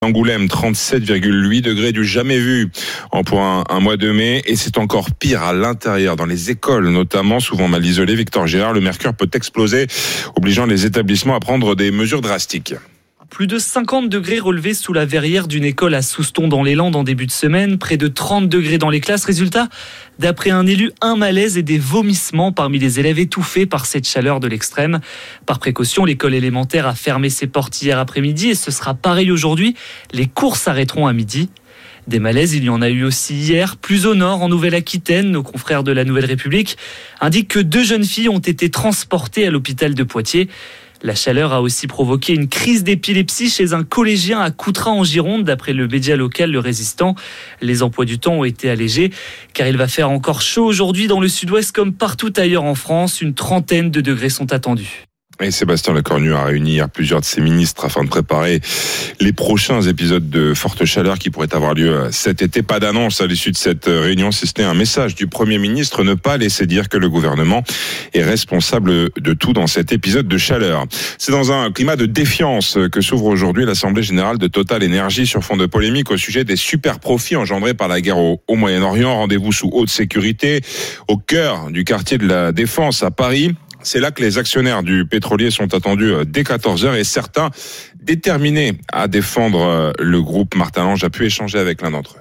Angoulême, 37,8 degrés du jamais vu pour un mois de mai, et c'est encore pire à l'intérieur, dans les écoles notamment, souvent mal isolées. Victor Gérard, le mercure peut exploser, obligeant les établissements à prendre des mesures drastiques. Plus de 50 degrés relevés sous la verrière d'une école à Souston dans les Landes en début de semaine, près de 30 degrés dans les classes. Résultat, d'après un élu, un malaise et des vomissements parmi les élèves étouffés par cette chaleur de l'extrême. Par précaution, l'école élémentaire a fermé ses portes hier après-midi et ce sera pareil aujourd'hui. Les cours s'arrêteront à midi. Des malaises, il y en a eu aussi hier, plus au nord, en Nouvelle-Aquitaine. Nos confrères de la Nouvelle République indiquent que 2 jeunes filles ont été transportées à l'hôpital de Poitiers. La chaleur a aussi provoqué une crise d'épilepsie chez un collégien à Coutras en Gironde, d'après le média local Le Résistant. Les emplois du temps ont été allégés, car il va faire encore chaud aujourd'hui dans le sud-ouest comme partout ailleurs en France. Une trentaine de degrés sont attendus. Et Sébastien Lecornu a réuni hier plusieurs de ses ministres afin de préparer les prochains épisodes de forte chaleur qui pourraient avoir lieu cet été. Pas d'annonce à l'issue de cette réunion, si ce n'est un message du Premier ministre, ne pas laisser dire que le gouvernement est responsable de tout dans cet épisode de chaleur. C'est dans un climat de défiance que s'ouvre aujourd'hui l'Assemblée générale de Total Énergie sur fond de polémique au sujet des super profits engendrés par la guerre au Moyen-Orient. Rendez-vous sous haute sécurité au cœur du quartier de la Défense à Paris. C'est là que les actionnaires du pétrolier sont attendus dès 14h et certains déterminés à défendre le groupe. Martin Lange a pu échanger avec l'un d'entre eux.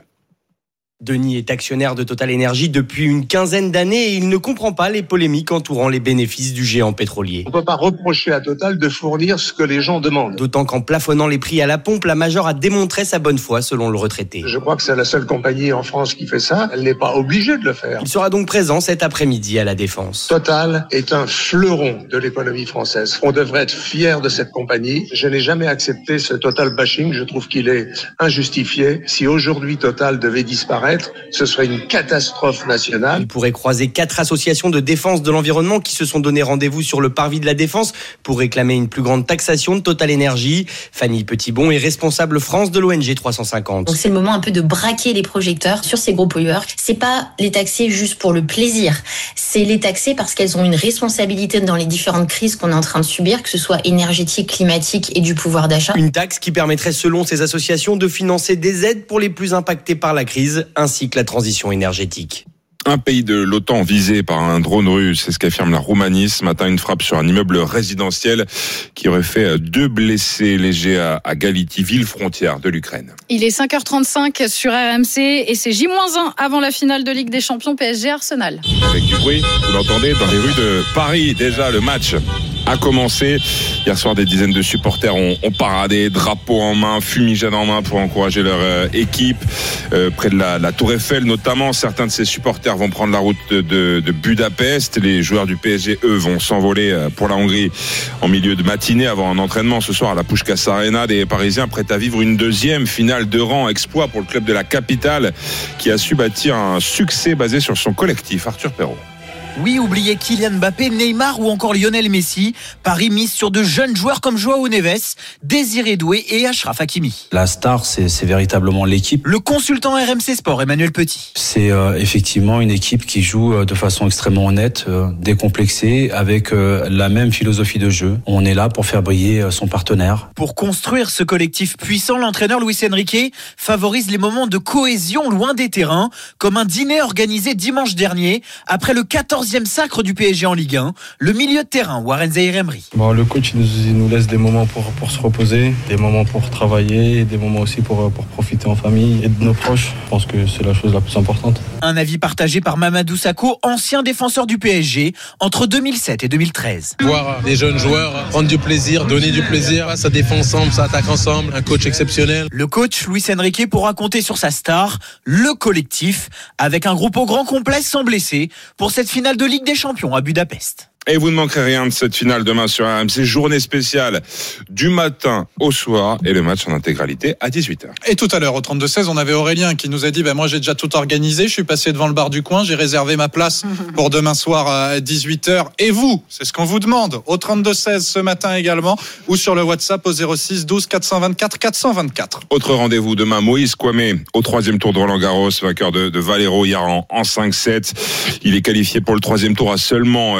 Denis est actionnaire de Total Énergie depuis une quinzaine d'années et il ne comprend pas les polémiques entourant les bénéfices du géant pétrolier. On ne peut pas reprocher à Total de fournir ce que les gens demandent. D'autant qu'en plafonnant les prix à la pompe, la Major a démontré sa bonne foi selon le retraité. Je crois que c'est la seule compagnie en France qui fait ça. Elle n'est pas obligée de le faire. Il sera donc présent cet après-midi à la Défense. Total est un fleuron de l'économie française. On devrait être fier de cette compagnie. Je n'ai jamais accepté ce Total bashing. Je trouve qu'il est injustifié. Si aujourd'hui Total devait disparaître, ce serait une catastrophe nationale. Il pourrait croiser 4 associations de défense de l'environnement qui se sont donné rendez-vous sur le parvis de la Défense pour réclamer une plus grande taxation de Total Énergie. Fanny Petitbon est responsable France de l'ONG 350. Donc c'est le moment un peu de braquer les projecteurs sur ces gros pollueurs. C'est pas les taxer juste pour le plaisir, c'est les taxer parce qu'elles ont une responsabilité dans les différentes crises qu'on est en train de subir, que ce soit énergétique, climatique et du pouvoir d'achat. Une taxe qui permettrait selon ces associations de financer des aides pour les plus impactés par la crise ainsi que la transition énergétique. Un pays de l'OTAN visé par un drone russe, c'est ce qu'affirme la Roumanie. Ce matin, une frappe sur un immeuble résidentiel qui aurait fait 2 blessés légers à Gality, ville frontière de l'Ukraine. Il est 5h35 sur RMC et c'est J-1 avant la finale de Ligue des Champions PSG Arsenal. Avec du bruit, vous l'entendez, dans les rues de Paris. Déjà, le match a commencé. Hier soir, des dizaines de supporters ont paradé, drapeaux en main, fumigène en main pour encourager leur équipe. Près de la Tour Eiffel, notamment, certains de ces supporters vont prendre la route de Budapest. Les joueurs du PSG, eux, vont s'envoler pour la Hongrie en milieu de matinée avant un entraînement ce soir à la Puskás Arena. Des Parisiens prêts à vivre une deuxième finale de rang. Exploit pour le club de la capitale qui a su bâtir un succès basé sur son collectif. Arthur Perrault. Oui, oubliez Kylian Mbappé, Neymar ou encore Lionel Messi. Paris mise sur de jeunes joueurs comme Joao Neves, Désiré Doué et Achraf Hakimi. La star, c'est véritablement l'équipe. Le consultant RMC Sport, Emmanuel Petit. C'est effectivement une équipe qui joue de façon extrêmement honnête, décomplexée, avec la même philosophie de jeu. On est là pour faire briller son partenaire. Pour construire ce collectif puissant, l'entraîneur Luis Enrique favorise les moments de cohésion loin des terrains, comme un dîner organisé dimanche dernier, après le 14e sacre du PSG en Ligue 1, le milieu de terrain Warren Zaïre-Emery. Le coach il nous laisse des moments pour se reposer, des moments pour travailler, des moments aussi pour profiter en famille et de nos proches. Je pense que c'est la chose la plus importante. Un avis partagé par Mamadou Sakho, ancien défenseur du PSG entre 2007 et 2013. Voir des jeunes joueurs prendre du plaisir, donner du plaisir, ça défend ensemble, ça attaque ensemble, un coach exceptionnel. Le coach Luis Enrique pourra compter sur sa star, le collectif, avec un groupe au grand complet sans blessés pour cette finale de Ligue des Champions à Budapest. Et vous ne manquerez rien de cette finale demain sur RMC, journée spéciale du matin au soir et le match en intégralité à 18h. Et tout à l'heure au 32-16, on avait Aurélien qui nous a dit moi j'ai déjà tout organisé, je suis passé devant le bar du coin, j'ai réservé ma place pour demain soir à 18h. Et vous, c'est ce qu'on vous demande au 32-16 ce matin également ou sur le WhatsApp au 06 12 424 424. Autre rendez-vous demain, Moïse Kouamé au 3e tour de Roland-Garros, vainqueur de Valero hier en 5-7. Il est qualifié pour le 3e tour à seulement 17 ans.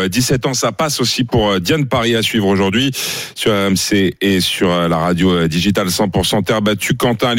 temps, ça passe aussi pour Diane Paris à suivre aujourd'hui sur RMC et sur la radio digitale 100% terre battue. Quentin